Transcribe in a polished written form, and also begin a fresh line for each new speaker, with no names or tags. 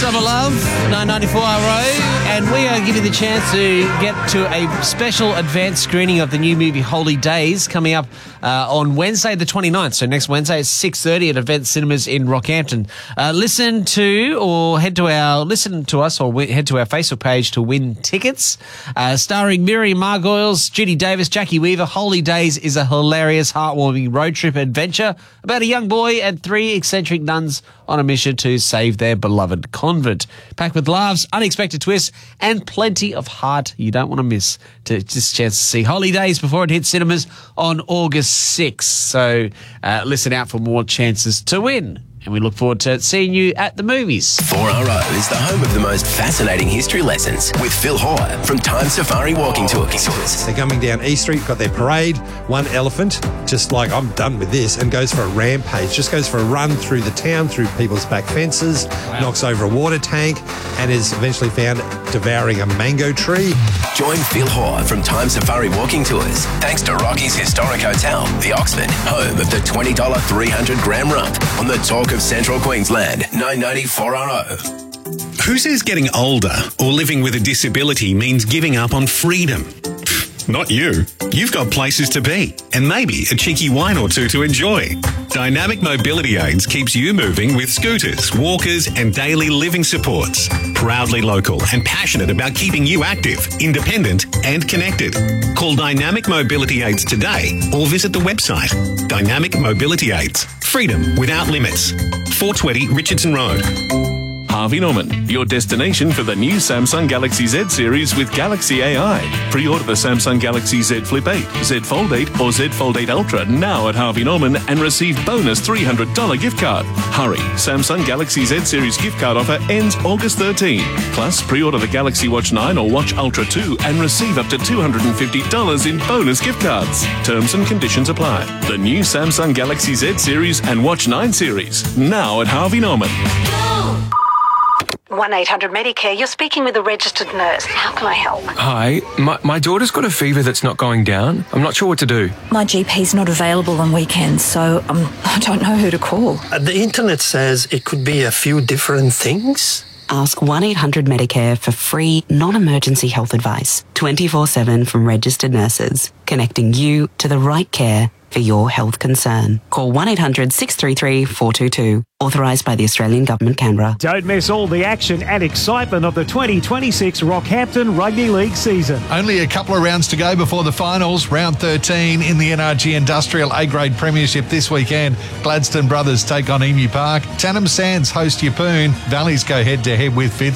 Summer Love, 994RO, and we are giving the chance to get to a special advanced screening of the new movie Holy Days coming up on Wednesday the 29th. So next Wednesday at 6:30 at Event Cinemas in Rockhampton. Listen to us or head to our Facebook page to win tickets. Starring Miriam Margoyles, Judy Davis, Jackie Weaver, Holy Days is a hilarious, heartwarming road trip adventure about a young boy and three eccentric nuns on a mission to save their beloved convent. Packed with laughs, unexpected twists, and plenty of heart you don't want to miss. Just a chance to see Holy Days before it hits cinemas on August 6th. So listen out for more chances to win. And we look forward to seeing you at the movies.
4RO is the home of the most fascinating history lessons with Phil Hoare from Time Safari Walking Tours.
They're coming down East Street, got their parade. One elephant, just like, I'm done with this, and goes for a rampage. Just goes for a run through the town, through people's back fences, knocks over a water tank, and is eventually found devouring a mango tree.
Join Phil Hoare from Time Safari Walking Tours thanks to Rocky's Historic Hotel, the Oxford, home of the $20 300-gram rump on the Talk of Central Queensland, 994RO.
Who says getting older or living with a disability means giving up on freedom? Not you. You've got places to be and maybe a cheeky wine or two to enjoy. Dynamic Mobility Aids keeps you moving with scooters, walkers and daily living supports. Proudly local and passionate about keeping you active, independent and connected. Call Dynamic Mobility Aids today or visit the website. Dynamic Mobility Aids. Freedom without limits. 420 Richardson Road.
Harvey Norman, your destination for the new Samsung Galaxy Z series with Galaxy AI. Pre-order the Samsung Galaxy Z Flip 8, Z Fold 8 or Z Fold 8 Ultra now at Harvey Norman and receive bonus $300 gift card. Hurry, Samsung Galaxy Z series gift card offer ends August 13. Plus, pre-order the Galaxy Watch 9 or Watch Ultra 2 and receive up to $250 in bonus gift cards. Terms and conditions apply. The new Samsung Galaxy Z series and Watch 9 series now at Harvey Norman.
1-800-Medicare, you're speaking with a registered nurse. How can I help?
Hi, my daughter's got a fever that's not going down. I'm not sure what to do.
My GP's not available on weekends, so I don't know who to call.
The internet says it could be a few different things.
Ask 1-800-Medicare for free, non-emergency health advice, 24/7 from registered nurses, connecting you to the right care for your health concern. Call 1-800-633-422. Authorised by the Australian Government, Canberra.
Don't miss all the action and excitement of the 2026 Rockhampton Rugby League season.
Only a couple of rounds to go before the finals. Round 13 in the NRG Industrial A-Grade Premiership this weekend. Gladstone Brothers take on Emu Park. Tannum Sands host Yeppoon. Valleys go head-to-head with Fitz.